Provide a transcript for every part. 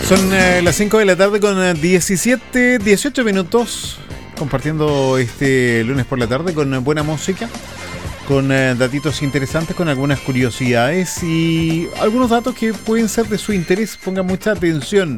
Son las 5 de la tarde con 18 minutos, compartiendo este lunes por la tarde con buena música, con datitos interesantes, con algunas curiosidades y algunos datos que pueden ser de su interés. Pongan mucha atención.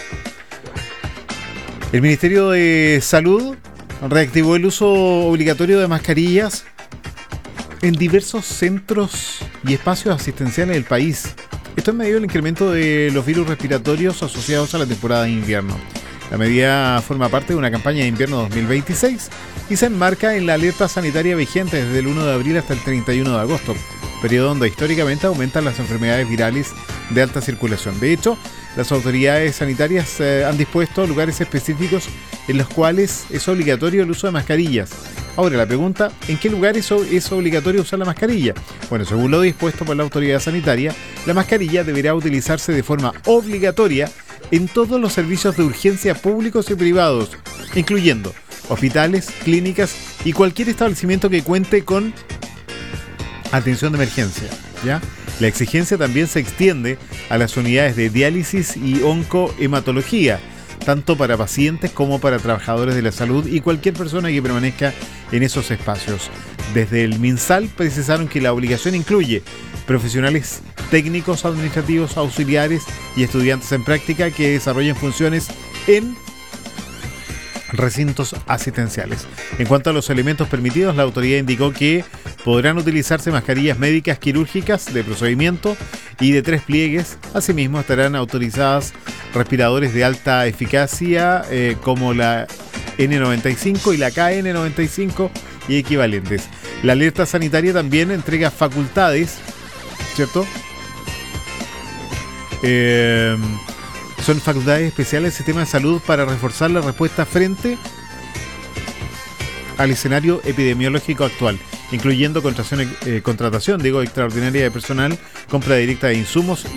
El Ministerio de Salud reactivó el uso obligatorio de mascarillas en diversos centros y espacios asistenciales del país. Esto en medio del incremento de los virus respiratorios asociados a la temporada de invierno. La medida forma parte de una campaña de invierno 2026 y se enmarca en la alerta sanitaria vigente desde el 1 de abril hasta el 31 de agosto, periodo donde históricamente aumentan las enfermedades virales de alta circulación. De hecho, las autoridades sanitarias han dispuesto lugares específicos en los cuales es obligatorio el uso de mascarillas. Ahora, la pregunta, ¿en qué lugares es obligatorio usar la mascarilla? Bueno, según lo dispuesto por la autoridad sanitaria, la mascarilla deberá utilizarse de forma obligatoria en todos los servicios de urgencia públicos y privados, incluyendo hospitales, clínicas y cualquier establecimiento que cuente con atención de emergencia, ¿ya? La exigencia también se extiende a las unidades de diálisis y oncohematología, tanto para pacientes como para trabajadores de la salud y cualquier persona que permanezca en esos espacios. Desde el MinSal precisaron que la obligación incluye profesionales técnicos, administrativos, auxiliares y estudiantes en práctica que desarrollen funciones en recintos asistenciales. En cuanto a los elementos permitidos, la autoridad indicó que podrán utilizarse mascarillas médicas quirúrgicas de procedimiento y de 3 pliegues. Asimismo, estarán autorizadas respiradores de alta eficacia como la N95 y la KN95 y equivalentes. La alerta sanitaria también entrega facultades, ¿cierto? Son facultades especiales del sistema de salud para reforzar la respuesta frente al escenario epidemiológico actual, incluyendo contratación extraordinaria de personal, compra directa de insumos